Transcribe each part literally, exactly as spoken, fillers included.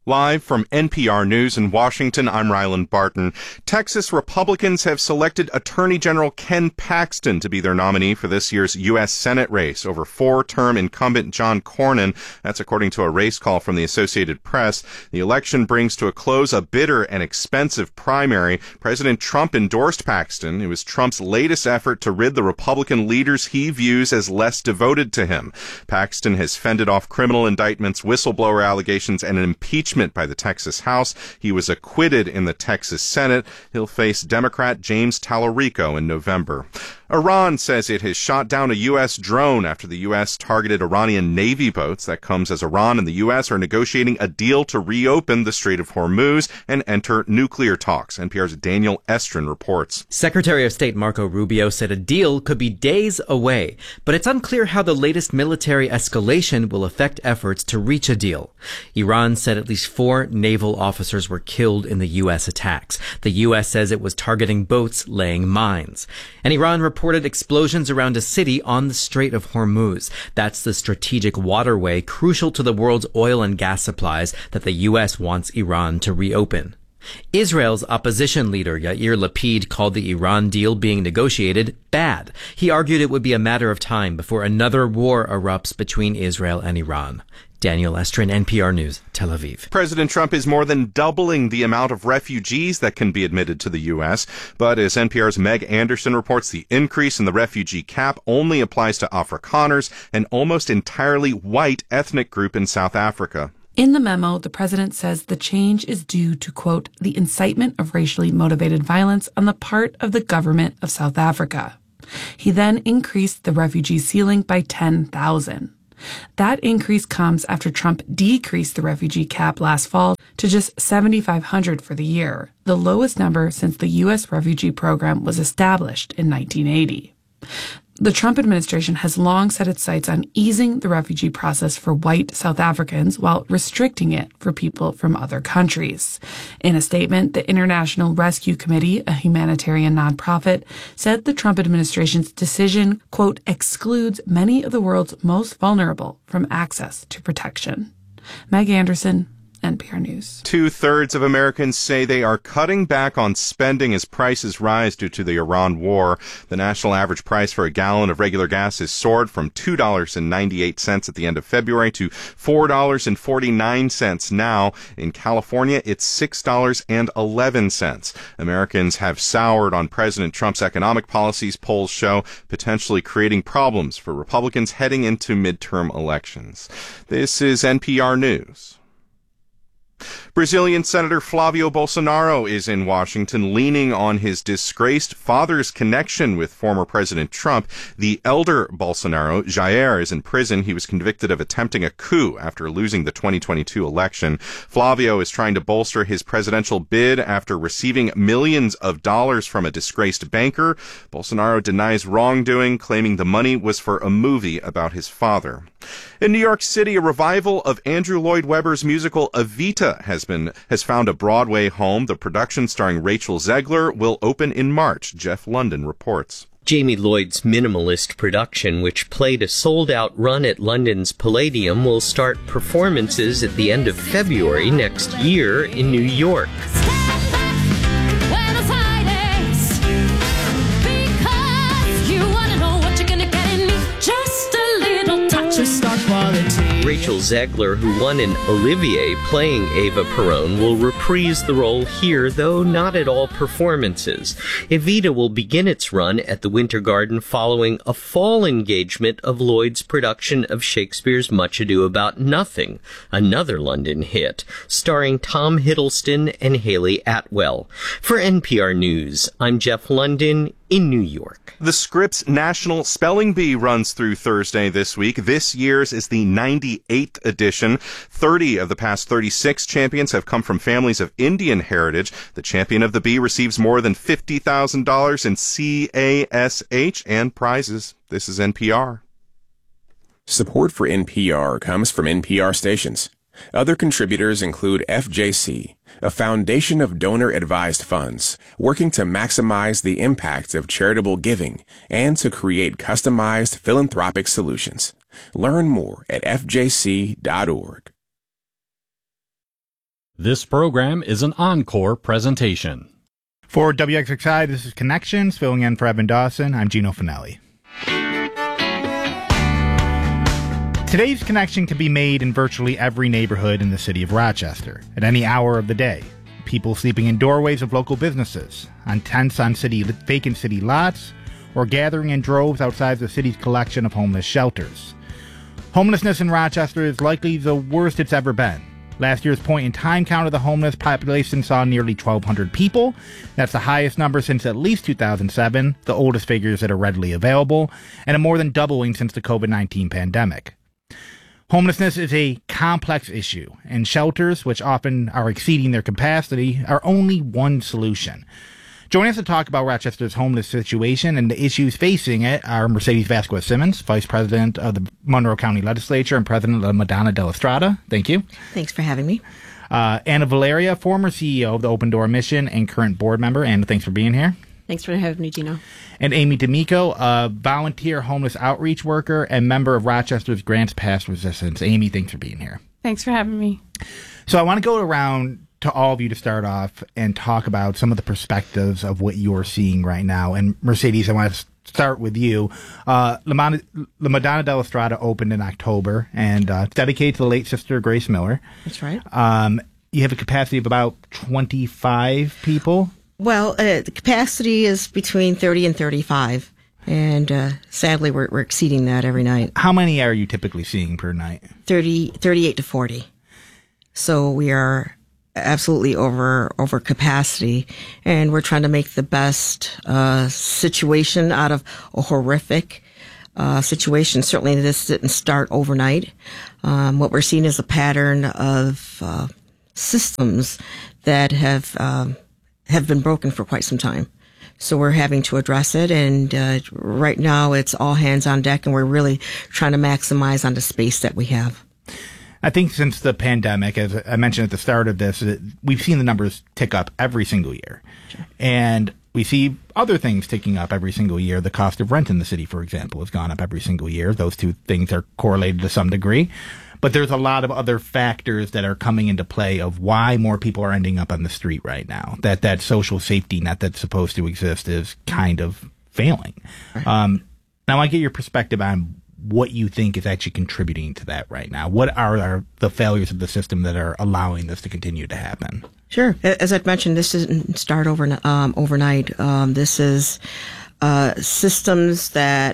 Live from N P R News in Washington, I'm Ryland Barton. Texas Republicans have selected Attorney General Ken Paxton to be their nominee for this year's U S Senate race over four-term incumbent John Cornyn. That's according to a race call from the Associated Press. The election brings to a close a bitter and expensive primary. President Trump endorsed Paxton. It was Trump's latest effort to rid the Republican leaders he views as less devoted to him. Paxton has fended off criminal indictments, whistleblower allegations, and an impeachment by the Texas House. He was acquitted in the Texas Senate. He'll face Democrat James Tallarico in November. Iran says it has shot down a U S drone after the U S targeted Iranian Navy boats. That comes as Iran and the U S are negotiating a deal to reopen the Strait of Hormuz and enter nuclear talks. N P R's Daniel Estrin reports. Secretary of State Marco Rubio said a deal could be days away, but it's unclear how the latest military escalation will affect efforts to reach a deal. Iran said at least four naval officers were killed in the U S attacks. The U S says it was targeting boats laying mines. And Iran reported reported explosions around a city on the Strait of Hormuz. That's the strategic waterway crucial to the world's oil and gas supplies that the U S wants Iran to reopen. Israel's opposition leader Yair Lapid called the Iran deal being negotiated bad. He argued it would be a matter of time before another war erupts between Israel and Iran. Daniel Estrin, N P R News, Tel Aviv. President Trump is more than doubling the amount of refugees that can be admitted to the U S. But as N P R's Meg Anderson reports, the increase in the refugee cap only applies to Afrikaners, an almost entirely white ethnic group in South Africa. In the memo, the president says the change is due to, quote, the incitement of racially motivated violence on the part of the government of South Africa. He then increased the refugee ceiling by ten thousand. That increase comes after Trump decreased the refugee cap last fall to just seventy-five hundred for the year, the lowest number since the U S refugee program was established in nineteen eighty. The Trump administration has long set its sights on easing the refugee process for white South Africans while restricting it for people from other countries. In a statement, the International Rescue Committee, a humanitarian nonprofit, said the Trump administration's decision, quote, excludes many of the world's most vulnerable from access to protection. Meg Anderson, N P R News. Two-thirds of Americans say they are cutting back on spending as prices rise due to the Iran war. The national average price for a gallon of regular gas has soared from two dollars and ninety-eight cents at the end of February to four dollars and forty-nine cents now. In California, it's six dollars and eleven cents. Americans have soured on President Trump's economic policies, polls show, potentially creating problems for Republicans heading into midterm elections. This is N P R News. Brazilian Senator Flavio Bolsonaro is in Washington leaning on his disgraced father's connection with former President Trump. The elder Bolsonaro, Jair, is in prison. He was convicted of attempting a coup after losing the twenty twenty-two election. Flavio is trying to bolster his presidential bid after receiving millions of dollars from a disgraced banker. Bolsonaro denies wrongdoing, claiming the money was for a movie about his father. In New York City, a revival of Andrew Lloyd Webber's musical Evita has been has found a Broadway home. The production, starring Rachel Zegler, will open in March. Jeff London reports. Jamie Lloyd's minimalist production, which played a sold-out run at London's Palladium, will start performances at the end of February next year in New York. Rachel Zegler, who won an Olivier playing Eva Perón, will reprise the role here, though not at all performances. Evita will begin its run at the Winter Garden following a fall engagement of Lloyd's production of Shakespeare's Much Ado About Nothing, another London hit, starring Tom Hiddleston and Haley Atwell. For N P R News, I'm Jeff London in New York. The Scripps National Spelling Bee runs through Thursday this week. This year's is the ninety-eighth edition. thirty of the past thirty-six champions have come from families of Indian heritage. The champion of the bee receives more than fifty thousand dollars in C A S H and prizes. This is N P R. Support for N P R comes from N P R stations. Other contributors include F J C, a foundation of donor-advised funds working to maximize the impact of charitable giving and to create customized philanthropic solutions. Learn more at F J C dot org. This program is an encore presentation. For W X X I, this is Connections, filling in for Evan Dawson. I'm Gino Finelli. Today's connection can be made in virtually every neighborhood in the city of Rochester, at any hour of the day. People sleeping in doorways of local businesses, on tents on city vacant city lots, or gathering in droves outside the city's collection of homeless shelters. Homelessness in Rochester is likely the worst it's ever been. Last year's point-in-time count of the homeless population saw nearly twelve hundred people. That's the highest number since at least two thousand seven, the oldest figures that are readily available, and a more than doubling since the covid nineteen pandemic. Homelessness is a complex issue, and shelters, which often are exceeding their capacity, are only one solution. Joining us to talk about Rochester's homeless situation and the issues facing it are Mercedes Vasquez-Simmons, Vice President of the Monroe County Legislature and President of Madonna de la Strada. Thank you. Thanks for having me. Uh, Anna Valeria, former C E O of the Open Door Mission and current board member. Anna, thanks for being here. Thanks for having me, Gino. And Amy D'Amico, a volunteer homeless outreach worker and member of Rochester's Grants Past Resistance. Amy, thanks for being here. Thanks for having me. So I want to go around to all of you to start off and talk about some of the perspectives of what you're seeing right now. And Mercedes, I want to start with you. Uh, La, Mon- La Madonna de la Strada opened in October, and uh, it's dedicated to the late Sister Grace Miller. That's right. Um, you have a capacity of about twenty-five people. Well, uh, the capacity is between thirty and thirty-five, and uh, sadly, we're, we're exceeding that every night. How many are you typically seeing per night? thirty, thirty-eight to forty. So we are absolutely over over capacity, and we're trying to make the best uh, situation out of a horrific uh, situation. Certainly, this didn't start overnight. Um, what we're seeing is a pattern of uh, systems that have um, have been broken for quite some time. So we're having to address it, and uh, right now it's all hands on deck, and we're really trying to maximize on the space that we have. I think since the pandemic, as I mentioned at the start of this, we've seen the numbers tick up every single year. Sure. And we see other things ticking up every single year. The cost of rent in the city, for example, has gone up every single year. Those two things are correlated to some degree. But there's a lot of other factors that are coming into play of why more people are ending up on the street right now. That that social safety net that's supposed to exist is kind of failing. Right. Um, now, I want to get your perspective on what you think is actually contributing to that right now. What are our, the failures of the system that are allowing this to continue to happen? Sure. As I've mentioned, this didn't start over, um, overnight. Um, this is uh, systems that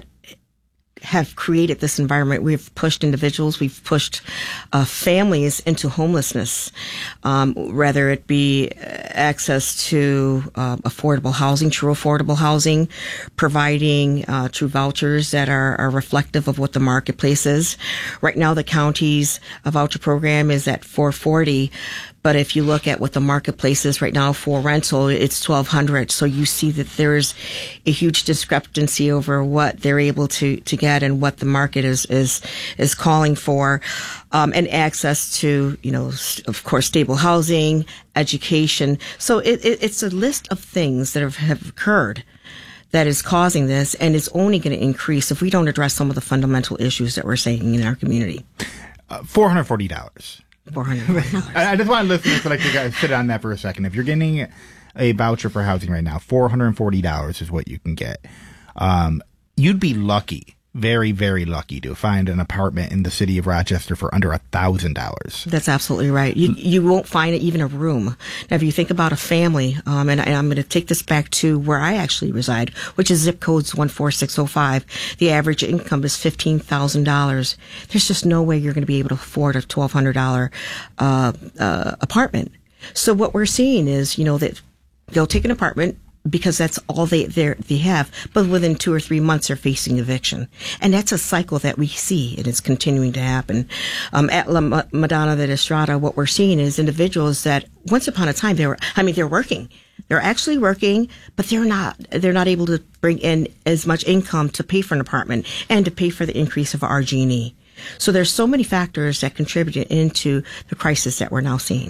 have created this environment. We've pushed individuals, we've pushed uh, families into homelessness, um, whether it be access to uh, affordable housing, true affordable housing, providing uh, true vouchers that are, are reflective of what the marketplace is. Right now, the county's voucher program is at four forty. But if you look at what the marketplace is right now for rental, it's twelve hundred. So you see that there's a huge discrepancy over what they're able to, to get and what the market is, is, is calling for. Um, and access to, you know, of course, stable housing, education. So it, it, it's a list of things that have, have occurred that is causing this, and it's only going to increase if we don't address some of the fundamental issues that we're seeing in our community. Uh, four hundred forty dollars. four hundred forty dollars. I just want listeners to like to guys sit on that for a second. If you're getting a voucher for housing right now, four hundred forty dollars is what you can get. Um, you'd be lucky, very, very lucky to find an apartment in the city of Rochester for under a thousand dollars. That's absolutely right. You you won't find even a room. Now, if you think about a family, um, and, and I'm going to take this back to where I actually reside, which is zip codes one four six oh five. The average income is fifteen thousand dollars. There's just no way you're going to be able to afford a twelve hundred dollars uh, uh, apartment. So what we're seeing is, you know, that they'll take an apartment because that's all they they have, but within two or three months they're facing eviction, and that's a cycle that we see, and it's continuing to happen. Um, at La Madonna de la Strada, what we're seeing is individuals that once upon a time they were, I mean, they're working, they're actually working, but they're not they're not able to bring in as much income to pay for an apartment and to pay for the increase of R G and E. So there's so many factors that contributed into the crisis that we're now seeing.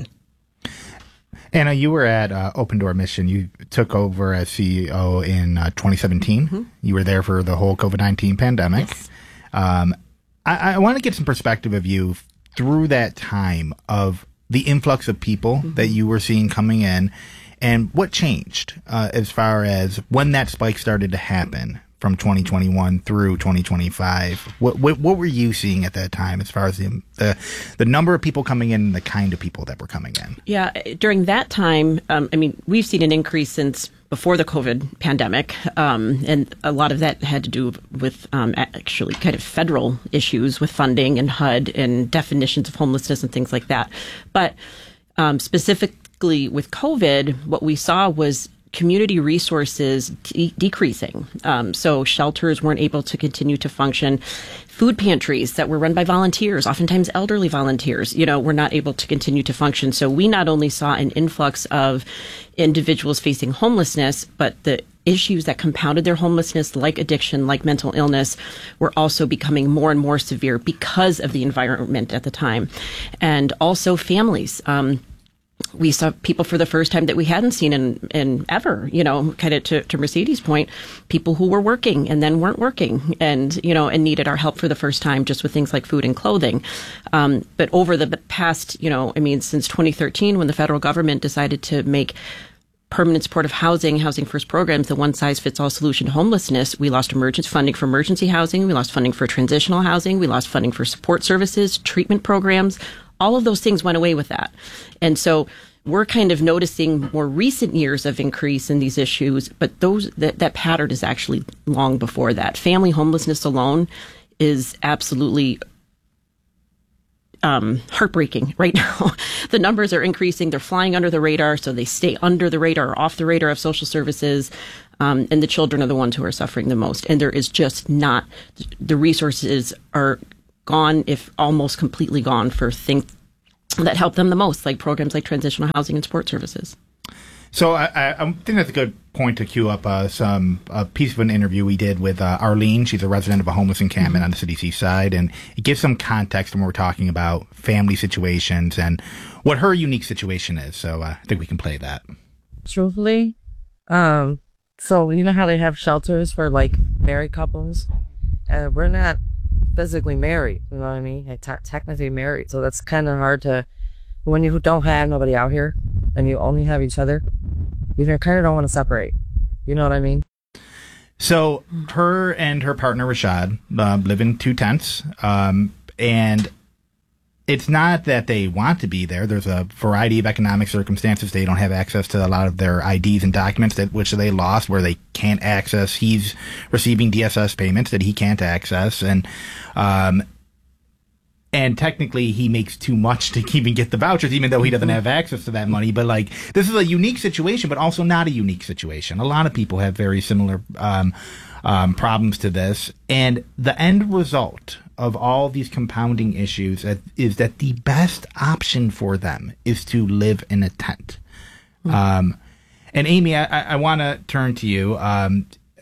Anna, you were at uh, Open Door Mission. You took over as C E O in uh, twenty seventeen. Mm-hmm. You were there for the whole covid nineteen pandemic. Yes. Um, I, I want to get some perspective of you through that time of the influx of people mm-hmm. that you were seeing coming in, and what changed uh, as far as when that spike started to happen from twenty twenty-one through twenty twenty-five. What, what what were you seeing at that time as far as the, the the number of people coming in and the kind of people that were coming in? Yeah, during that time, um, I mean, we've seen an increase since before the COVID pandemic, um, and a lot of that had to do with um, actually kind of federal issues with funding and H U D and definitions of homelessness and things like that. But um, specifically with COVID, what we saw was community resources de- decreasing. Um, so shelters weren't able to continue to function. Food pantries that were run by volunteers, oftentimes elderly volunteers, you know, were not able to continue to function. So we not only saw an influx of individuals facing homelessness, but the issues that compounded their homelessness, like addiction, like mental illness, were also becoming more and more severe because of the environment at the time. And also families. Um, We saw people for the first time that we hadn't seen in, in ever, you know, kind of to, to Mercedes' point, people who were working and then weren't working and, you know, and needed our help for the first time just with things like food and clothing. Um, but over the past, you know, I mean, since twenty thirteen, when the federal government decided to make permanent supportive housing, housing first programs, the one size fits all solution to homelessness, we lost emergency funding for emergency housing. We lost funding for transitional housing. We lost funding for support services, treatment programs. All of those things went away with that. And so we're kind of noticing more recent years of increase in these issues, but those that, that pattern is actually long before that. Family homelessness alone is absolutely um, heartbreaking right now. The numbers are increasing. They're flying under the radar, so they stay under the radar or off the radar of social services. Um, and the children are the ones who are suffering the most. And there is just not, the resources are gone, if almost completely gone, for things that help them the most, like programs like transitional housing and support services. So I, I, I think that's a good point to cue up uh, some a piece of an interview we did with uh, Arlene. She's a resident of a homeless encampment on the city's east side, and it gives some context when we're talking about family situations and what her unique situation is. So uh, I think we can play that. Truthfully, um, so you know how they have shelters for like married couples? Uh, we're not physically married, you know what I mean? I t- technically married, so that's kind of hard to, when you don't have nobody out here and you only have each other, you kind of don't want to separate, you know what I mean? So her and her partner Rashad uh, live in two tents, um, and it's not that they want to be there. There's a variety of economic circumstances. They don't have access to a lot of their I Ds and documents that which they lost, where they can't access. He's receiving D S S payments that he can't access, and um, and technically he makes too much to even get the vouchers, even though he doesn't have access to that money. But like, this is a unique situation, but also not a unique situation. A lot of people have very similar um, um, problems to this, and the end result of all these compounding issues is that the best option for them is to live in a tent. Mm-hmm. Um, and Amy, I, I want to turn to you. Um,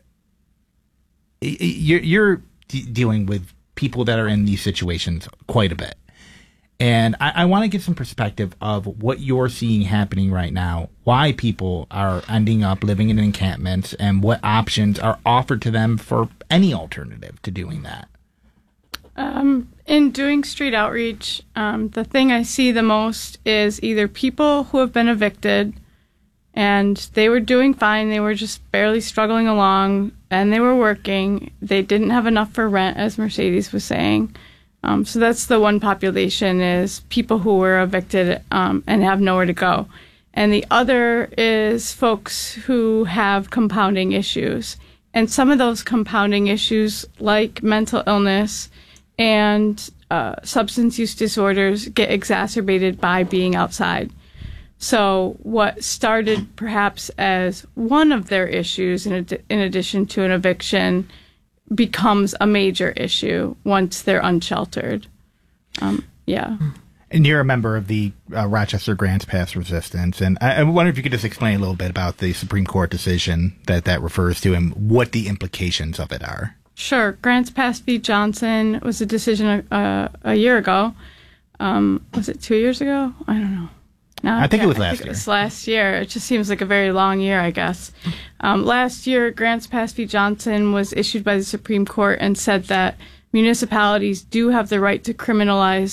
you're, you're de- dealing with people that are in these situations quite a bit. And I, I want to get some perspective of what you're seeing happening right now, why people are ending up living in encampments, and what options are offered to them for any alternative to doing that. Um, in doing street outreach, um, the thing I see the most is either people who have been evicted and they were doing fine, they were just barely struggling along, and they were working. They didn't have enough for rent, as Mercedes was saying. Um, so that's the one population, is people who were evicted um, and have nowhere to go. And the other is folks who have compounding issues. And some of those compounding issues, like mental illness and uh, substance use disorders, get exacerbated by being outside. So what started perhaps as one of their issues, in, ad- in addition to an eviction, becomes a major issue once they're unsheltered. Um, yeah. And you're a member of the uh, Rochester Grants Pass Resistance, and I, I wonder if you could just explain a little bit about the Supreme Court decision that that refers to and what the implications of it are. Sure. Grants Pass v. Johnson was a decision uh, a year ago. Um, was it two years ago? I don't know. No, I think yeah, it was I last think year. It was last year. It just seems like a very long year, I guess. Um, last year, Grants Pass v. Johnson was issued by the Supreme Court and said that municipalities do have the right to criminalize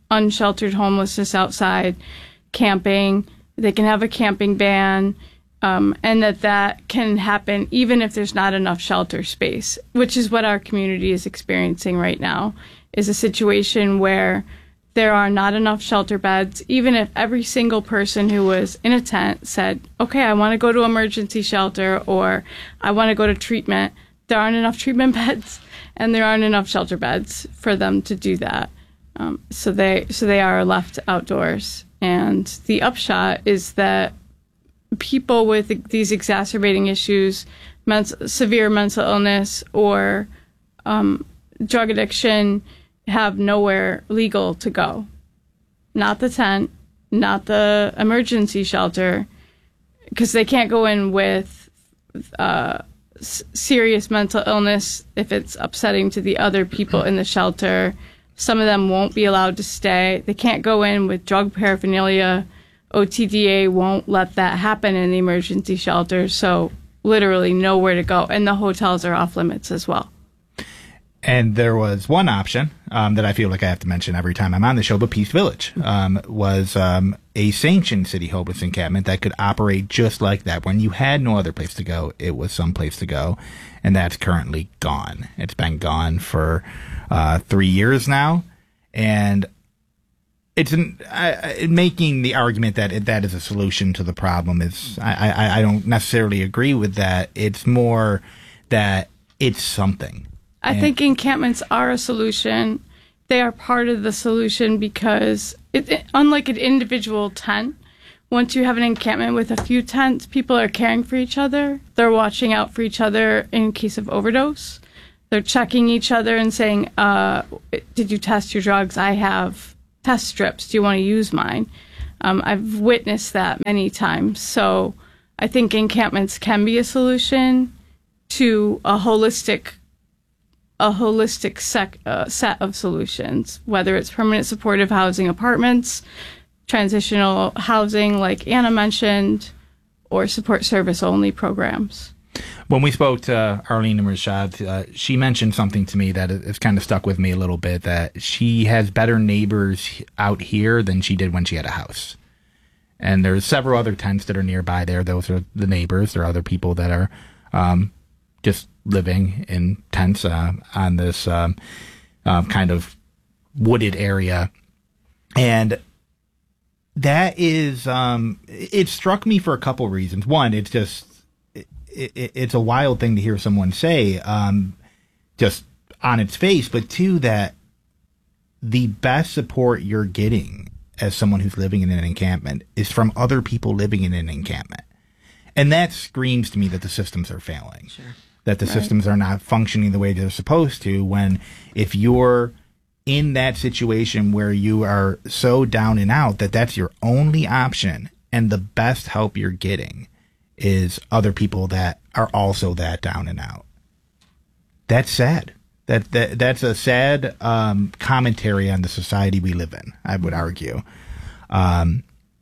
unsheltered homelessness outside, camping. They can have a camping ban, um, and that that can happen even if there's not enough shelter space, which is what our community is experiencing right now, is a situation where there are not enough shelter beds. Even if every single person who was in a tent said, okay, I want to go to emergency shelter or I want to go to treatment, there aren't enough treatment beds and there aren't enough shelter beds for them to do that. Um, so they so they are left outdoors. And the upshot is that people with these exacerbating issues, mental, severe mental illness or um, drug addiction, have nowhere legal to go. Not the tent, not the emergency shelter, because they can't go in with uh, s- serious mental illness if it's upsetting to the other people in the shelter. Some of them won't be allowed to stay. They can't go in with drug paraphernalia. O T D A won't let that happen in the emergency shelter, so literally nowhere to go. And the hotels are off limits as well. And there was one option um, that I feel like I have to mention every time I'm on the show, but Peace Village um, was um, a sanctioned city homeless encampment that could operate just like that. When you had no other place to go, it was some place to go, and that's currently gone. It's been gone for uh, three years now, and it's an, I, making the argument that it, that is a solution to the problem is I, I, I don't necessarily agree with that. It's more that it's something. I and think encampments are a solution. They are part of the solution because, it, it, unlike an individual tent, once you have an encampment with a few tents, people are caring for each other. They're watching out for each other in case of overdose. They're checking each other and saying, uh, did you test your drugs? I have test strips. Do you want to use mine? Um, I've witnessed that many times. So I think encampments can be a solution to a holistic a holistic sec, uh, set of solutions, whether it's permanent supportive housing apartments, transitional housing like Anna mentioned, or support service only programs. When we spoke to Arlene and Rashad, uh, she mentioned something to me that has kind of stuck with me a little bit, that she has better neighbors out here than she did when she had a house. And there's several other tents that are nearby there. Those are the neighbors. There are other people that are um, just living in tents uh, on this um, uh, kind of wooded area. And that is, um, it struck me for a couple reasons. One, it's just, it, it, it's a wild thing to hear someone say, um, just on its face. But two, that the best support you're getting as someone who's living in an encampment is from other people living in an encampment. And that screams to me that the systems are failing. Sure. That the right. systems are not functioning the way they're supposed to, when if you're in that situation where you are so down and out that that's your only option and the best help you're getting is other people that are also that down and out. That's sad. That, that That's a sad um, commentary on the society we live in, I would argue. Um,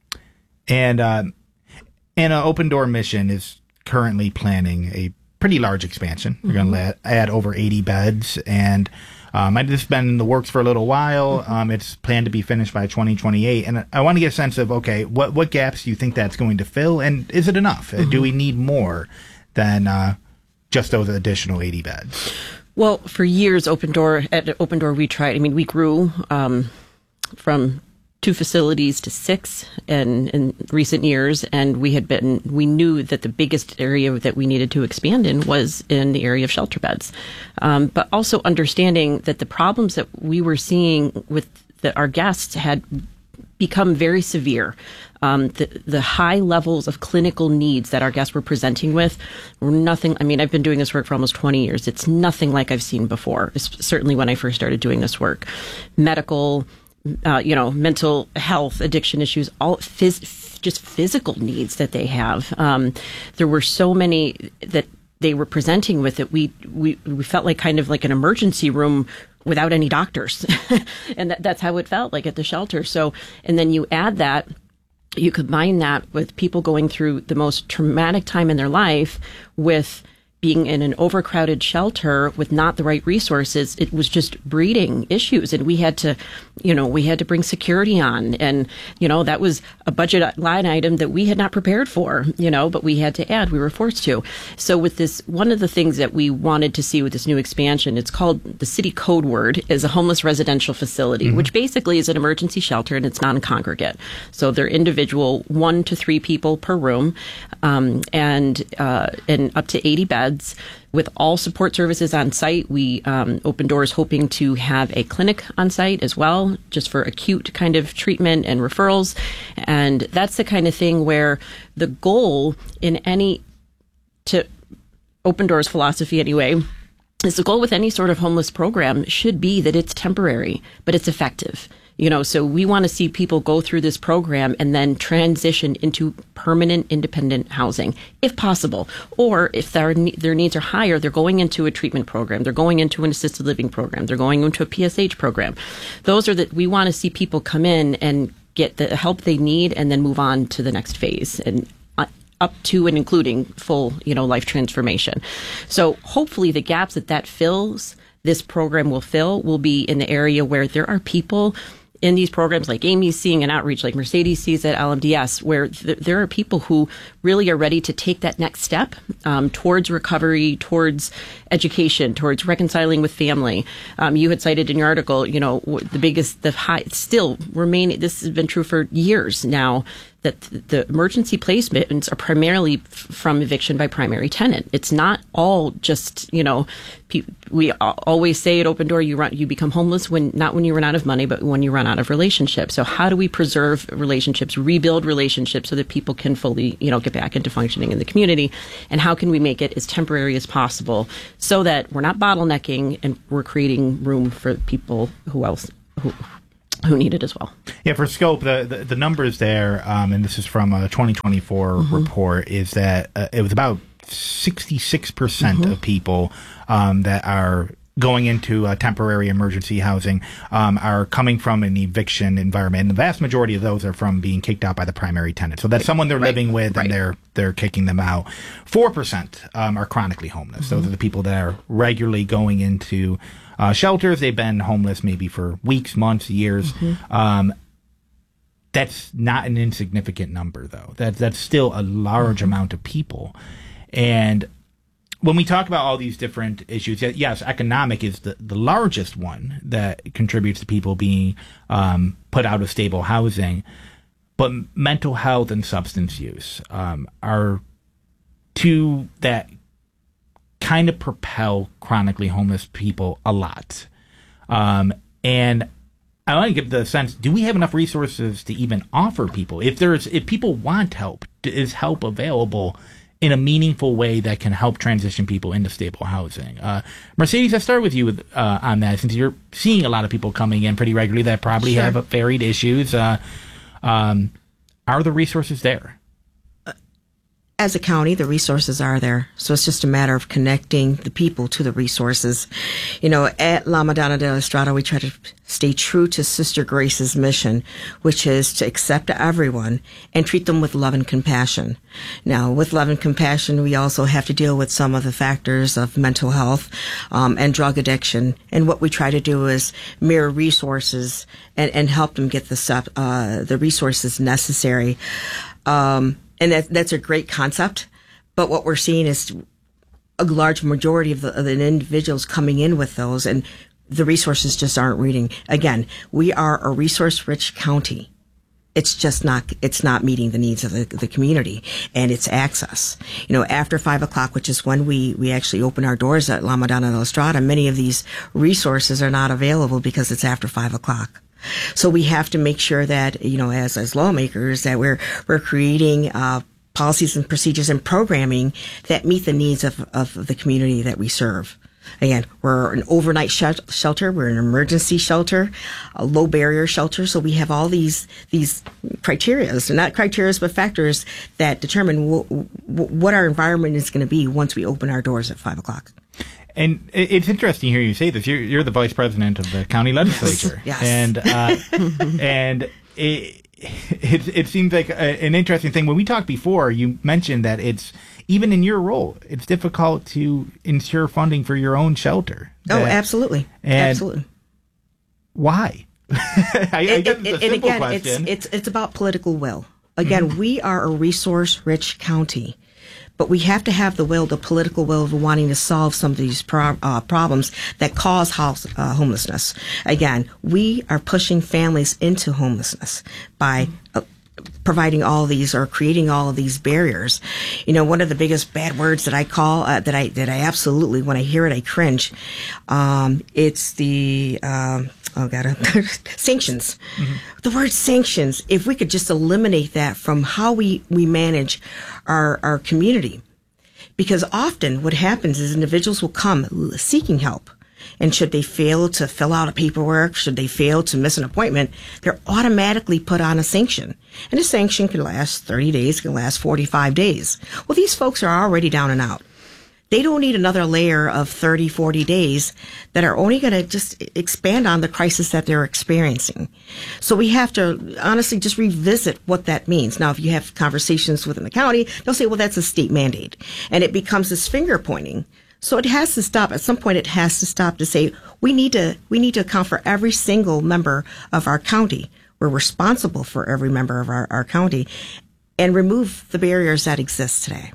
and, uh, and an Open Door Mission is currently planning a pretty large expansion. We're mm-hmm. going to add over eighty beds, and um, it's been in the works for a little while. Mm-hmm. Um, it's planned to be finished by twenty twenty-eight, and I want to get a sense of, okay, what what gaps do you think that's going to fill, and is it enough? Mm-hmm. Do we need more than uh, just those additional eighty beds? Well, for years, Open Door at Open Door, we tried. I mean, we grew um, from two facilities to six in, in recent years, and we had been we knew that the biggest area that we needed to expand in was in the area of shelter beds, um, but also understanding that the problems that we were seeing with that our guests had become very severe. Um, the, the high levels of clinical needs that our guests were presenting with were nothing. I mean, I've been doing this work for almost twenty years. It's nothing like I've seen before. It's certainly when I first started doing this work. Medical, uh, you know, mental health, addiction issues, all phys- just physical needs that they have. Um, there were so many that they were presenting with that we, we, we felt like kind of like an emergency room without any doctors. And that, that's how it felt like at the shelter. So, and then you add that, you combine that with people going through the most traumatic time in their life with being in an overcrowded shelter with not the right resources, it was just breeding issues. And we had to, you know, we had to bring security on. And, you know, that was a budget line item that we had not prepared for, you know, but we had to add, we were forced to. So with this, one of the things that we wanted to see with this new expansion, it's called, the city code word is a homeless residential facility, mm-hmm. which basically is an emergency shelter, and it's non-congregate. So they're individual, one to three people per room, um, and, uh, and up to eighty beds with all support services on site. We um, open doors hoping to have a clinic on site as well, just for acute kind of treatment and referrals. And that's the kind of thing where the goal in any, to Open Doors philosophy anyway, is the goal with any sort of homeless program should be that it's temporary, but it's effective. You know, so we want to see people go through this program and then transition into permanent independent housing, if possible. Or if their their needs are higher, they're going into a treatment program, they're going into an assisted living program, they're going into a P S H program. Those are that we want to see people come in and get the help they need and then move on to the next phase, and up to and including full, you know, life transformation. So hopefully the gaps that that fills, this program will fill, will be in the area where there are people in these programs, like Amy's seeing an outreach, like Mercedes sees at L M D S, where th- there are people who really are ready to take that next step um, towards recovery, towards education, towards reconciling with family. Um, you had cited in your article, you know, the biggest, the high, still remain, this has been true for years now, that the emergency placements are primarily f- from eviction by primary tenant. It's not all just, you know, pe- we always say at Open Door, you run, you become homeless when, not when you run out of money, but when you run out of relationships. So how do we preserve relationships, rebuild relationships so that people can fully, you know, get back into functioning in the community? And how can we make it as temporary as possible so that we're not bottlenecking and we're creating room for people who else, who, who need it as well. Yeah, for scope, the, the, the numbers there, um, and this is from a twenty twenty-four mm-hmm. report, is that uh, it was about sixty-six percent mm-hmm. of people um, that are going into uh, temporary emergency housing um, are coming from an eviction environment. And the vast majority of those are from being kicked out by the primary tenant. So that's right. someone they're right. living with right. and they're they're kicking them out. four percent um, are chronically homeless. Mm-hmm. Those are the people that are regularly going into uh, shelters. They've been homeless maybe for weeks, months, years. Mm-hmm. Um, that's not an insignificant number, though. That, that's still a large mm-hmm. amount of people. And when we talk about all these different issues, yes, economic is the, the largest one that contributes to people being um, put out of stable housing. But mental health and substance use um, are two that kind of propel chronically homeless people a lot. Um, and I want to give the sense, do we have enough resources to even offer people? If there's, if people want help, is help available in a meaningful way that can help transition people into stable housing? Uh, Mercedes, I'll start with you with, uh, on that, since you're seeing a lot of people coming in pretty regularly that probably sure. have varied issues. Uh, um, are the resources there? As a county, the resources are there. So it's just a matter of connecting the people to the resources. You know, at La Madonna de la Estrada, we try to stay true to Sister Grace's mission, which is to accept everyone and treat them with love and compassion. Now, with love and compassion, we also have to deal with some of the factors of mental health um, and drug addiction. And what we try to do is mirror resources and, and help them get the stuff, uh, the resources necessary. Um, And that, that's a great concept, but what we're seeing is a large majority of the, of the individuals coming in with those, and the resources just aren't reading. Again, we are a resource-rich county. It's just not, it's not meeting the needs of the, the community and its access. You know, after five o'clock, which is when we, we actually open our doors at La Madonna de la Estrada, many of these resources are not available because it's after five o'clock. So we have to make sure that, you know, as, as lawmakers, that we're, we're creating, uh, policies and procedures and programming that meet the needs of, of the community that we serve. Again, we're an overnight sh- shelter. We're an emergency shelter, a low barrier shelter. So we have all these, these criterias, not criterias, but factors that determine w- w- what our environment is going to be once we open our doors at five o'clock. And it's interesting to hear you say this. You're, you're the vice president of the county legislature. Yes. And, uh, and it, it, it seems like a, an interesting thing. When we talked before, you mentioned that it's, even in your role, it's difficult to ensure funding for your own shelter. Oh, that, absolutely. Absolutely. Why? I, I it, guess it, it's a and simple again, question. It's, it's, it's about political will. Again, mm-hmm. we are a resource-rich county, but we have to have the will, the political will of wanting to solve some of these pro- uh, problems that cause house, uh, homelessness. Again, we are pushing families into homelessness by uh, providing all these or creating all of these barriers. You know, one of the biggest bad words that I call, uh, that I, that I absolutely, when I hear it, I cringe. Um, it's the, um, oh God, sanctions. Mm-hmm. The word sanctions, if we could just eliminate that from how we, we manage our, our community. Because often what happens is individuals will come seeking help. And should they fail to fill out a paperwork, should they fail to miss an appointment, they're automatically put on a sanction. And a sanction can last thirty days, can last forty-five days. Well, these folks are already down and out. They don't need another layer of thirty, forty days that are only going to just expand on the crisis that they're experiencing. So we have to honestly just revisit what that means. Now, if you have conversations within the county, they'll say, well, that's a state mandate. And it becomes this finger pointing. So it has to stop. At some point, it has to stop to say, we need to, we need to account for every single member of our county. We're responsible for every member of our, our county and remove the barriers that exist today.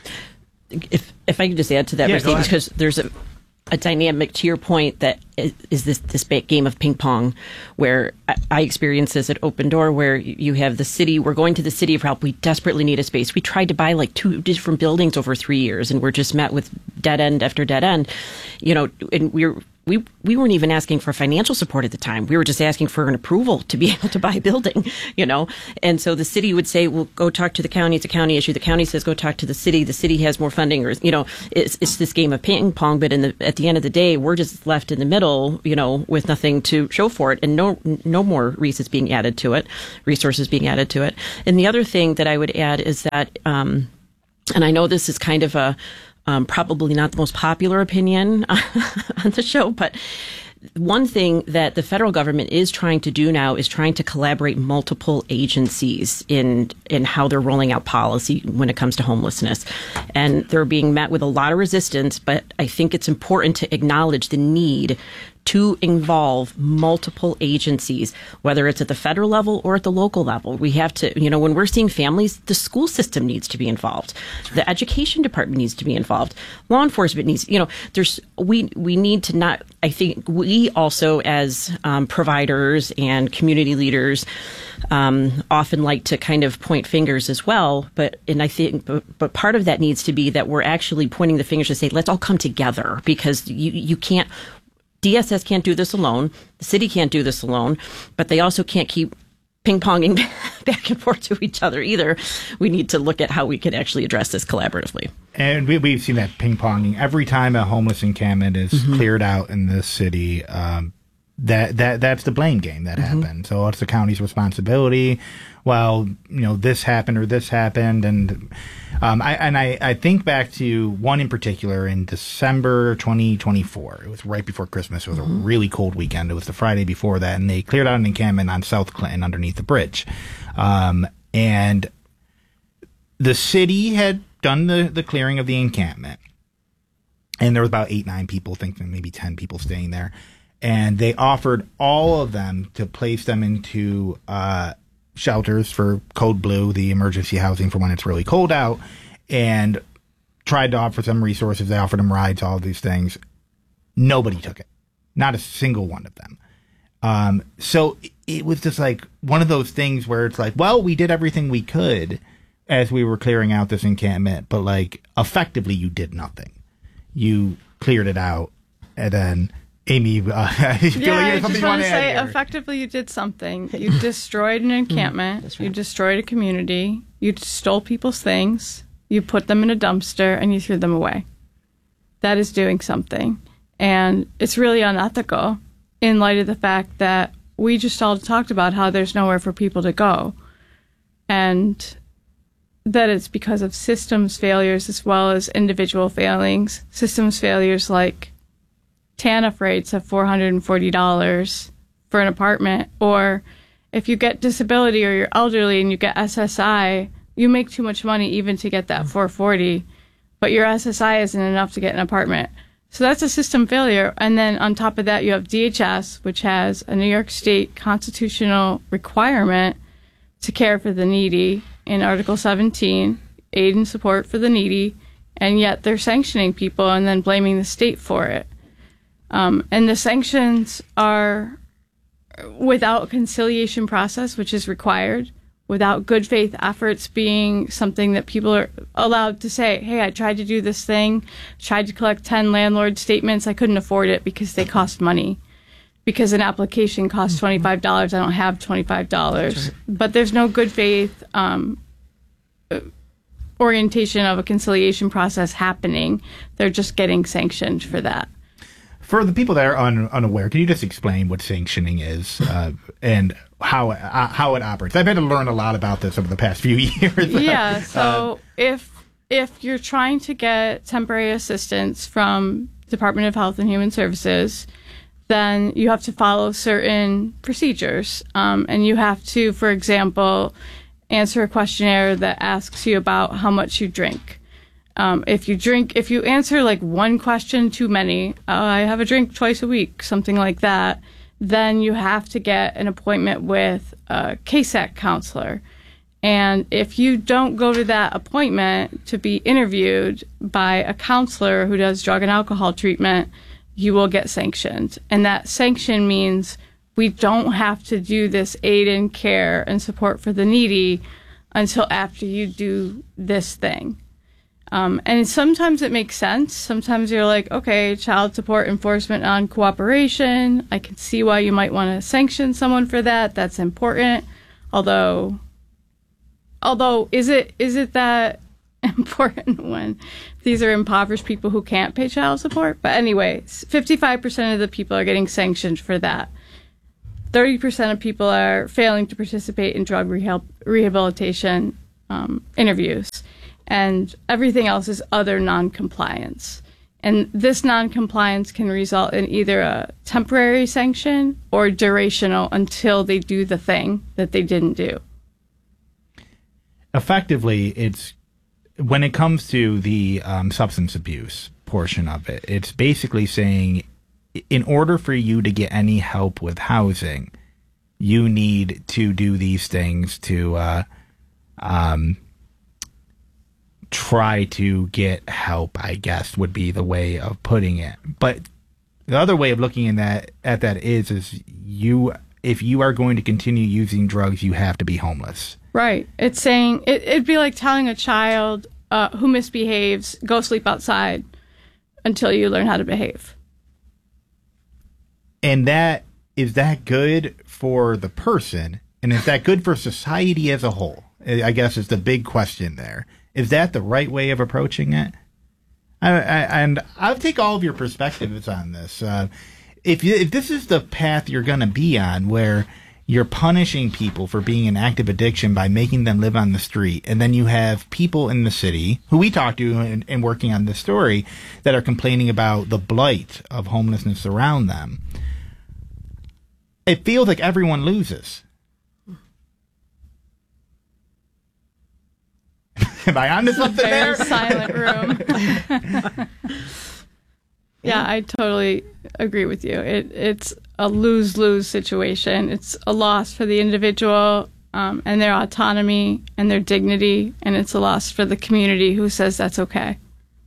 If if I could just add to that, yeah, because there's a, a dynamic to your point that is, is this this game of ping pong, where I, I experience this at Open Door, where you have the city. We're going to the city for help. We desperately need a space. We tried to buy like two different buildings over three years, and we're just met with dead end after dead end. You know, and we're. We we weren't even asking for financial support at the time. We were just asking for an approval to be able to buy a building, you know. And so the city would say, well, go talk to the county. It's a county issue. The county says, go talk to the city. The city has more funding, or, you know, it's it's this game of ping pong. But in the, at the end of the day, we're just left in the middle, you know, with nothing to show for it, and no no more resources being added to it, resources being added to it. And the other thing that I would add is that, um, and I know this is kind of a Um, probably not the most popular opinion on the show, but one thing that the federal government is trying to do now is trying to collaborate multiple agencies in in how they're rolling out policy when it comes to homelessness. And they're being met with a lot of resistance, but I think it's important to acknowledge the need to involve multiple agencies, whether it's at the federal level or at the local level. We have to, you know, when we're seeing families, the school system needs to be involved. Right. The education department needs to be involved. Law enforcement needs, you know, there's, we, we need to not, I think we also as um, providers and community leaders um, often like to kind of point fingers as well. But, and I think, but, but part of that needs to be that we're actually pointing the fingers to say, let's all come together, because you, you can't, D S S can't do this alone. The city can't do this alone, but they also can't keep ping-ponging back and forth to each other either. We need to look at how we can actually address this collaboratively. And we, we've seen that ping-ponging every time a homeless encampment is mm-hmm. cleared out in this city. Um, that that that's the blame game that mm-hmm. happened. So it's the county's responsibility. Well, you know, this happened or this happened, and um, I and I, I think back to one in particular in December twenty twenty-four. It was right before Christmas. It was mm-hmm. a really cold weekend. It was the Friday before that, and they cleared out an encampment on South Clinton underneath the bridge, um, and the city had done the the clearing of the encampment, and there was about eight nine people, thinking maybe ten people staying there. And they offered all of them to place them into uh, shelters for Code Blue, the emergency housing for when it's really cold out, and tried to offer them resources. They offered them rides, all of these things. Nobody took it. Not a single one of them. Um, so it was just like one of those things where it's like, well, we did everything we could as we were clearing out this encampment, but like effectively you did nothing. You cleared it out, and then Amy, uh, I feel yeah, like I just want to say, here. effectively, you did something. You destroyed an encampment. That's right. You destroyed a community. You stole people's things. You put them in a dumpster, and you threw them away. That is doing something. And it's really unethical in light of the fact that we just all talked about how there's nowhere for people to go. And that it's because of systems failures as well as individual failings. Systems failures like TANF rates of four hundred forty dollars for an apartment, or if you get disability or you're elderly and you get S S I, you make too much money even to get that four forty, but your S S I isn't enough to get an apartment. So that's a system failure. And then on top of that, you have D H S, which has a New York State constitutional requirement to care for the needy in Article seventeen, aid and support for the needy, and yet they're sanctioning people and then blaming the state for it. Um, and the sanctions are without a conciliation process, which is required, without good faith efforts being something that people are allowed to say, hey, I tried to do this thing, tried to collect ten landlord statements, I couldn't afford it because they cost money. Because an application costs twenty-five dollars, I don't have twenty-five dollars. Right. But there's no good faith um, orientation of a conciliation process happening. They're just getting sanctioned for that. For the people that are un- unaware, can you just explain what sanctioning is uh, and how uh, how it operates? I've had to learn a lot about this over the past few years. Yeah, so uh, if if you're trying to get temporary assistance from Department of Health and Human Services, then you have to follow certain procedures. Um, and you have to, for example, answer a questionnaire that asks you about how much you drink. Um, if you drink, if you answer like one question too many, uh, I have a drink twice a week, something like that, then you have to get an appointment with a K S A C counselor. And if you don't go to that appointment to be interviewed by a counselor who does drug and alcohol treatment, you will get sanctioned. And that sanction means we don't have to do this aid and care and support for the needy until after you do this thing. Um, and sometimes it makes sense. Sometimes you're like, okay, child support enforcement on cooperation. I can see why you might want to sanction someone for that. That's important. Although, although, is it is it that important when these are impoverished people who can't pay child support? But anyway, fifty-five percent of the people are getting sanctioned for that. thirty percent of people are failing to participate in drug reha- rehabilitation um, interviews. And everything else is other non-compliance. And this non-compliance can result in either a temporary sanction or durational until they do the thing that they didn't do. Effectively, it's when it comes to the um, substance abuse portion of it, it's basically saying in order for you to get any help with housing, you need to do these things to uh, um, try to get help, I guess, would be the way of putting it. But the other way of looking at that, at that is, is you, if you are going to continue using drugs, you have to be homeless. Right. It's saying, it, it'd be like telling a child uh, who misbehaves, go sleep outside until you learn how to behave. And that, is that good for the person? And is that good for society as a whole? I guess is the big question there. Is that the right way of approaching it? I, I, and I'll take all of your perspectives on this. Uh, if you, if this is the path you're going to be on, where you're punishing people for being in active addiction by making them live on the street, and then you have people in the city who we talked to and, and working on this story that are complaining about the blight of homelessness around them, it feels like everyone loses. Am I onto something there? there? Silent room. Yeah, I totally agree with you. It, it's a lose-lose situation. It's a loss for the individual um, and their autonomy and their dignity, and it's a loss for the community who says that's okay.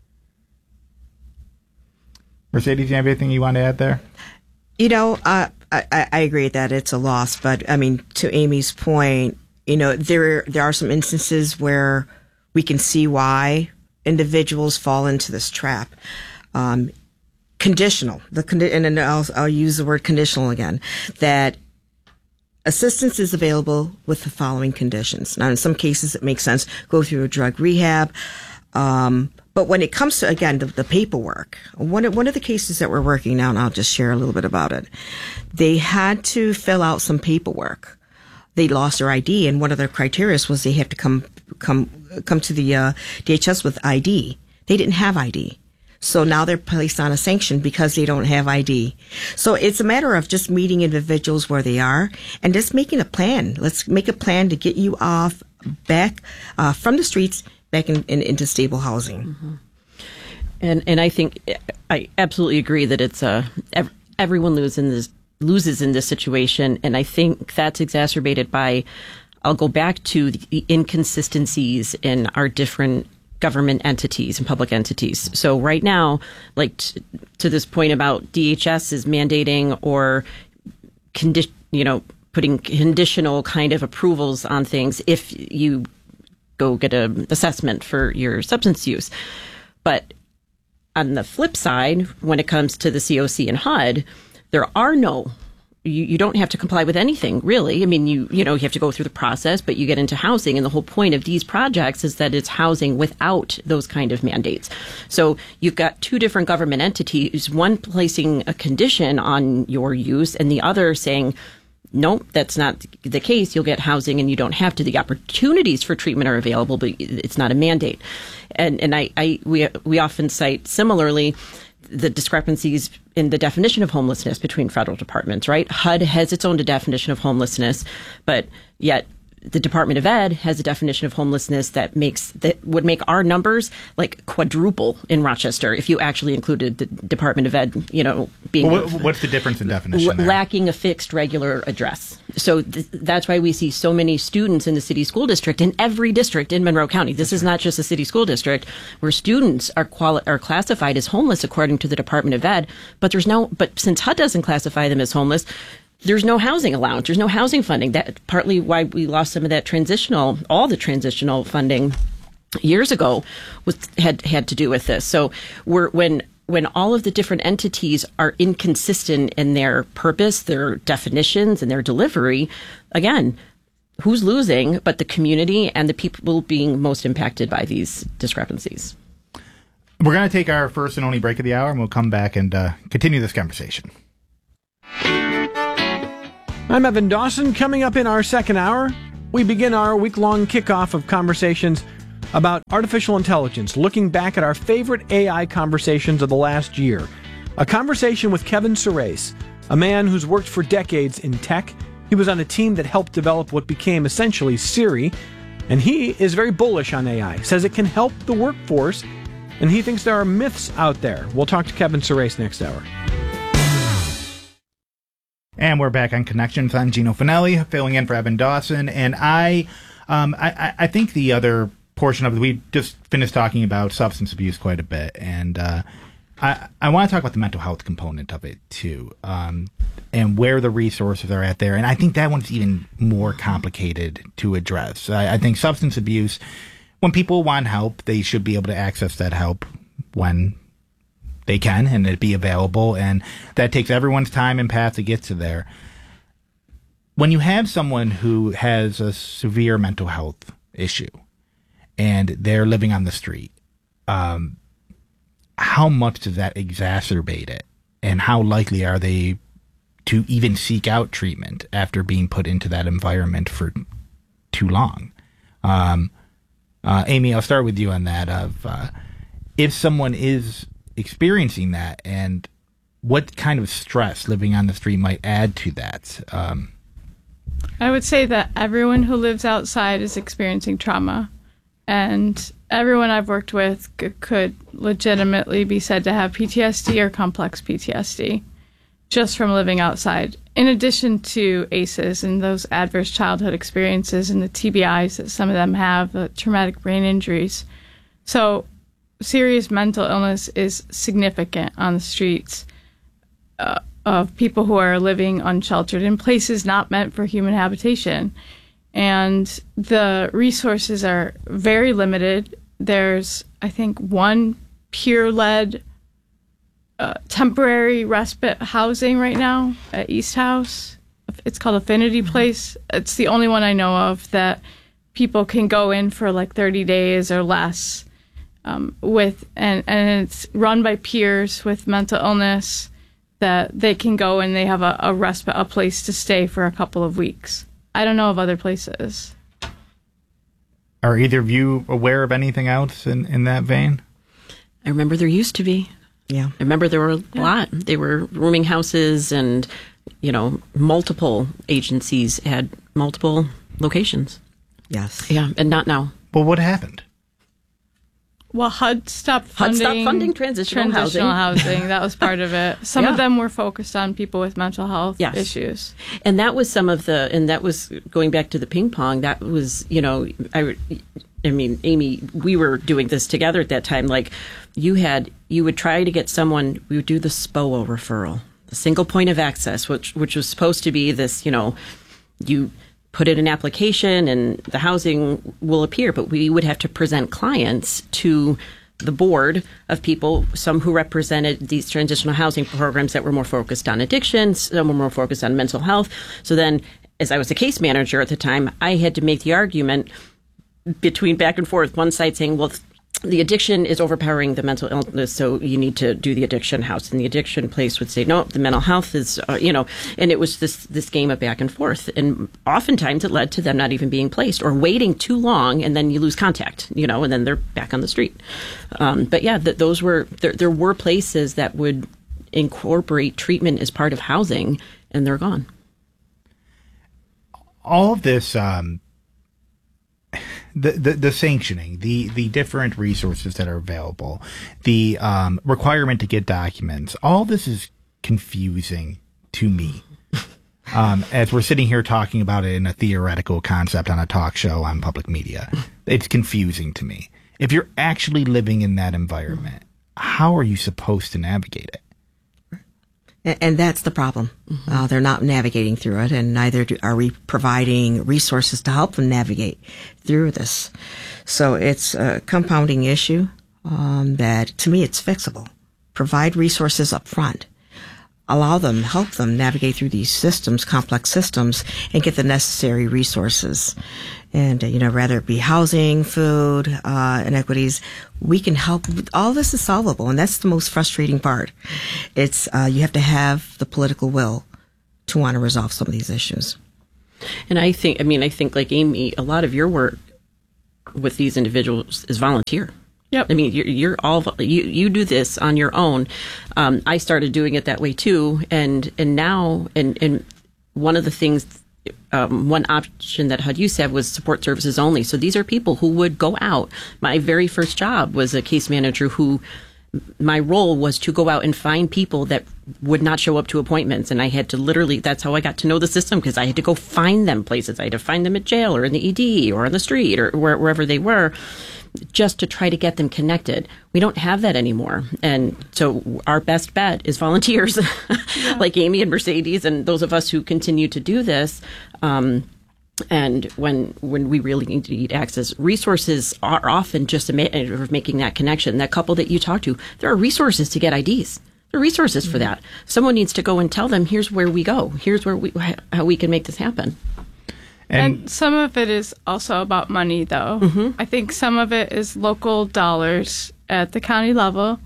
Mercedes, you have anything you want to add there? You know, uh, I, I agree that it's a loss, but I mean, to Amy's point, you know, there there are some instances where we can see why individuals fall into this trap. Um, conditional, the condi- and then I'll, I'll use the word conditional again, that assistance is available with the following conditions. Now, in some cases, it makes sense, go through a drug rehab. Um, but when it comes to, again, the, the paperwork, one of, one of the cases that we're working now, and I'll just share a little bit about it, they had to fill out some paperwork. They lost their I D, and one of their criteria was they have to come come come to the uh, D H S with I D. They didn't have I D. So now they're placed on a sanction because they don't have I D. So it's a matter of just meeting individuals where they are and just making a plan. Let's make a plan to get you off back uh, from the streets back in, in, into stable housing. Mm-hmm. And and I think I absolutely agree that it's uh, ev- everyone loses in this loses in this situation, and I think that's exacerbated by. I'll go back to the inconsistencies in our different government entities and public entities. So right now, like t- to this point about D H S is mandating or condi- you know, putting conditional kind of approvals on things if you go get an assessment for your substance use. But on the flip side, when it comes to the C O C and H U D, there are no You, you don't have to comply with anything, really. I mean, you you know, you have to go through the process, but you get into housing. And the whole point of these projects is that it's housing without those kind of mandates. So you've got two different government entities, one placing a condition on your use and the other saying, no, that's not the case. You'll get housing and you don't have to. The opportunities for treatment are available, but it's not a mandate. And and I, I we we often cite similarly the discrepancies in the definition of homelessness between federal departments, right? H U D has its own definition of homelessness, but yet the Department of Ed has a definition of homelessness that makes that would make our numbers like quadruple in Rochester if you actually included the Department of Ed, you know, being well, what, what's the difference in definition? There? Lacking a fixed regular address. So th- that's why we see so many students in the city school district, in every district in Monroe County. This is not just a city school district where students are quali- are classified as homeless according to the Department of Ed, but there's no. But since H U D doesn't classify them as homeless, there's no housing allowance. There's no housing funding. That partly why we lost some of that transitional, all the transitional funding years ago was had had to do with this. So we're when when all of the different entities are inconsistent in their purpose, their definitions, and their delivery, again, who's losing but the community and the people being most impacted by these discrepancies. We're going to take our first and only break of the hour, and we'll come back and uh, continue this conversation. I'm Evan Dawson. Coming up in our second hour, we begin our week-long kickoff of conversations about artificial intelligence, looking back at our favorite A I conversations of the last year. A conversation with Kevin Surace, a man who's worked for decades in tech. He was on a team that helped develop what became essentially Siri, and he is very bullish on A I, says it can help the workforce, and he thinks there are myths out there. We'll talk to Kevin Surace next hour. And we're back on Connections. I'm Gino Finelli, filling in for Evan Dawson. And I, um, I, I think the other portion of it, we just finished talking about substance abuse quite a bit. And uh, I, I want to talk about the mental health component of it, too, um, and where the resources are at there. And I think that one's even more complicated to address. I, I think substance abuse, when people want help, they should be able to access that help when they can, and it be available, and that takes everyone's time and path to get to there. When you have someone who has a severe mental health issue and they're living on the street, um, how much does that exacerbate it? And how likely are they to even seek out treatment after being put into that environment for too long? Um, uh, Amy, I'll start with you on that. Of uh, if someone is experiencing that, and what kind of stress living on the street might add to that? Um, I would say that everyone who lives outside is experiencing trauma, and everyone I've worked with c- could legitimately be said to have P T S D or complex P T S D just from living outside, in addition to A C Es and those adverse childhood experiences and the T B Is that some of them have, the traumatic brain injuries. So serious mental illness is significant on the streets uh, of people who are living unsheltered in places not meant for human habitation. And the resources are very limited. There's, I think, one peer-led uh, temporary respite housing right now at East House. It's called Affinity Place. It's the only one I know of that people can go in for like thirty days or less. Um, with and, and it's run by peers with mental illness that they can go and they have a, a respite, a place to stay for a couple of weeks. I don't know of other places. Are either of you aware of anything else in, in that vein? I remember there used to be. Yeah. I remember there were a yeah. lot. They were rooming houses and, you know, multiple agencies had multiple locations. Yes. Yeah, and not now. Well, what happened? Well, H U D stopped H U D funding, stopped funding transitional, transitional housing. housing. That was part of it. Some yeah. of them were focused on people with mental health yes. issues. And that was some of the, and that was going back to the ping pong. That was, you know, I, I mean, Amy, we were doing this together at that time. Like you had, you would try to get someone, we would do the S P O A referral, the single point of access, which, which was supposed to be this, you know, you put in an application and the housing will appear, but we would have to present clients to the board of people, some who represented these transitional housing programs that were more focused on addiction, some were more focused on mental health. So then, as I was a case manager at the time, I had to make the argument between back and forth, one side saying, well, the addiction is overpowering the mental illness, so you need to do the addiction house. And the addiction place would say, no, the mental health is, uh, you know, and it was this this game of back and forth. And oftentimes it led to them not even being placed or waiting too long, and then you lose contact, you know, and then they're back on the street. Um, but yeah, th- those were, there, there were places that would incorporate treatment as part of housing, and they're gone. All of this, um, The, the the sanctioning, the the different resources that are available, the um, requirement to get documents, all this is confusing to me. Um, as we're sitting here talking about it in a theoretical concept on a talk show on public media, it's confusing to me. If you're actually living in that environment, how are you supposed to navigate it? And, and that's the problem. Mm-hmm. Uh, they're not navigating through it, and neither do, are we providing resources to help them navigate through this. So it's a compounding issue um, that, to me, it's fixable. Provide resources up front. Allow them, help them navigate through these systems, complex systems, and get the necessary resources. And, uh, you know, rather it be housing, food, uh, inequities, we can help. All this is solvable, and that's the most frustrating part. It's, uh, you have to have the political will to want to resolve some of these issues. And I think, I mean, I think like Amy, a lot of your work with these individuals is volunteer. Yep. I mean, you're, you're all, you, you do this on your own. Um, I started doing it that way too. And, and now, and, and one of the things, um, one option that H U D used to have was support services only. So these are people who would go out. My very first job was a case manager who, my role was to go out and find people that would not show up to appointments. And I had to literally, that's how I got to know the system, because I had to go find them places. I had to find them at jail or in the E D or on the street or where, wherever they were, just to try to get them connected. We don't have that anymore. And so our best bet is volunteers yeah. like Amy and Mercedes and those of us who continue to do this. Um, and when when we really need access, resources are often just a matter of making that connection. That couple that you talked to, there are resources to get I Ds. There are resources mm-hmm. for that. Someone needs to go and tell them, here's where we go. Here's where we how we can make this happen. And, and some of it is also about money, though. Mm-hmm. I think some of it is local dollars at the county level.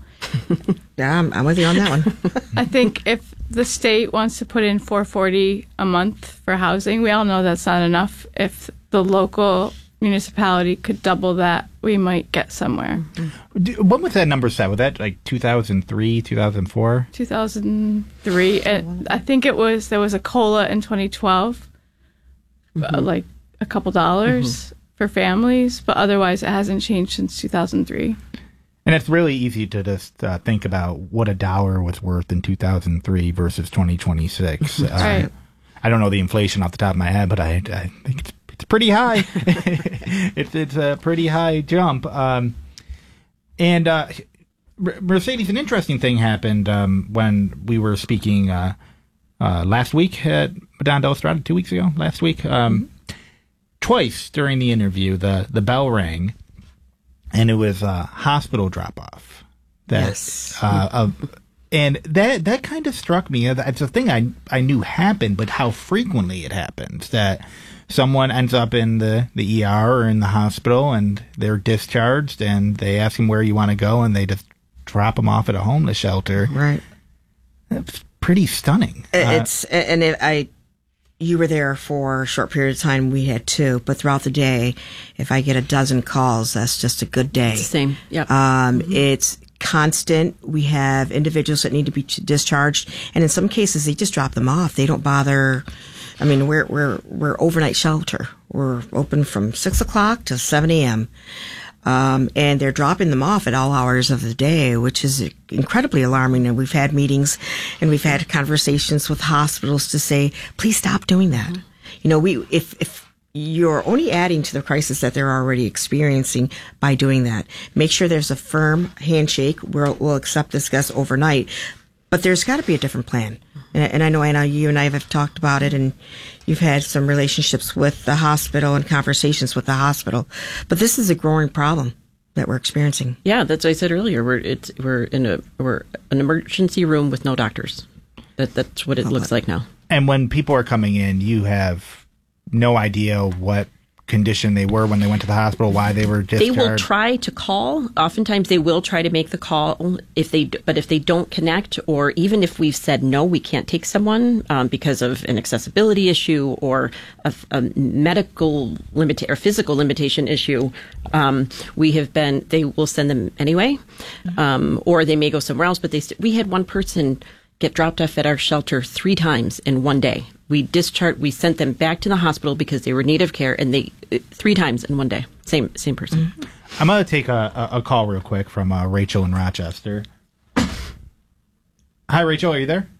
Yeah, I'm, I'm with you on that one. I think if the state wants to put in four hundred forty dollars a month for housing, we all know that's not enough. If the local municipality could double that, we might get somewhere. When was that number set? Was that like two thousand three, two thousand four? two thousand three. And I think it was, there was a COLA in twenty twelve. Mm-hmm. Uh, like a couple dollars mm-hmm. for families, but otherwise it hasn't changed since two thousand three. And it's really easy to just uh, think about what a dollar was worth in two thousand three versus twenty twenty-six. uh, right. I don't know the inflation off the top of my head, but I, I think it's, it's pretty high. it's it's a pretty high jump. Um, and uh, Mercedes, an interesting thing happened um, when we were speaking uh, uh, last week at Madame del Estrada, two weeks ago, last week. Um, mm-hmm. Twice during the interview, the, the bell rang, and it was a hospital drop-off. That, yes. Uh, of, and that that kind of struck me. It's a thing I, I knew happened, but how frequently it happens, that someone ends up in the, the E R or in the hospital, and they're discharged, and they ask them where you want to go, and they just drop them off at a homeless shelter. Right. It's pretty stunning. It's uh, and it, I, you were there for a short period of time. We had two, but throughout the day, if I get a dozen calls, that's just a good day. It's the same. Yep. Um, mm-hmm. It's constant. We have individuals that need to be discharged, and in some cases, they just drop them off. They don't bother. I mean, we're we're we're overnight shelter. We're open from six o'clock to seven a.m. Um, and they're dropping them off at all hours of the day, which is incredibly alarming. And we've had meetings and we've had conversations with hospitals to say, please stop doing that. Mm-hmm. You know, we if if you're only adding to the crisis that they're already experiencing by doing that. Make sure there's a firm handshake. We'll, we'll accept this guest overnight, but there's got to be a different plan. And, and I know, Anna, you and I have talked about it, and you've had some relationships with the hospital and conversations with the hospital. But this is a growing problem that we're experiencing. Yeah, that's what I said earlier. We're it's we're in a we're an emergency room with no doctors. That that's what it looks like now. And when people are coming in, you have no idea what condition they were when they went to the hospital, why they were discharged. They will try to call. Oftentimes they will try to make the call if they, but if they don't connect, or even if we've said, no, we can't take someone um, because of an accessibility issue or a, a medical limit or physical limitation issue, um, we have been, they will send them anyway. Mm-hmm. Um, or they may go somewhere else, but they, st- we had one person get dropped off at our shelter three times in one day. We discharged, we sent them back to the hospital because they were in need of care, and they three times in one day. Same same person. Mm-hmm. I'm going to take a, a, a call real quick from uh, Rachel in Rochester. Hi, Rachel. Are you there?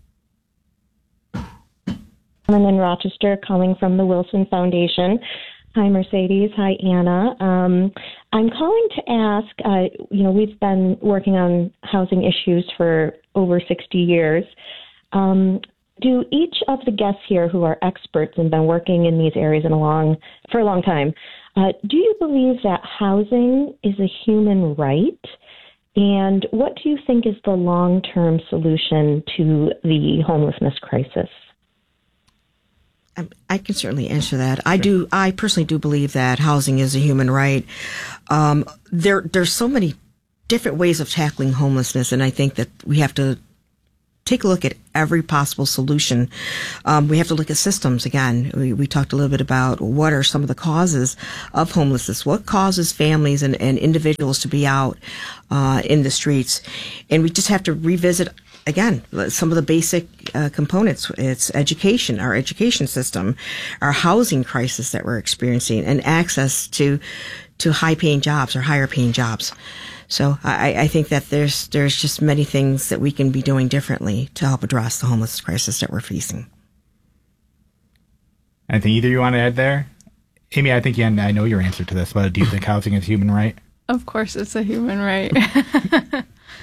I'm in Rochester, calling from the Wilson Foundation. Hi, Mercedes. Hi, Anna. Um, I'm calling to ask, uh, you know, we've been working on housing issues for over sixty years. Um, do each of the guests here who are experts and been working in these areas in a long, for a long time, uh, do you believe that housing is a human right? And what do you think is the long-term solution to the homelessness crisis? I can certainly answer that. I do. I personally do believe that housing is a human right. Um, there, there's so many different ways of tackling homelessness, and I think that we have to take a look at every possible solution. Um, we have to look at systems again. We, we talked a little bit about what are some of the causes of homelessness. What causes families and, and individuals to be out uh, in the streets, and we just have to revisit. Again, some of the basic uh, components. It's education, our education system, our housing crisis that we're experiencing, and access to to high-paying jobs or higher-paying jobs. So I, I think that there's there's just many things that we can be doing differently to help address the homeless crisis that we're facing. Anything either you want to add there? Amy, I think you, I know your answer to this, but do you think housing is a human right? Of course it's a human right.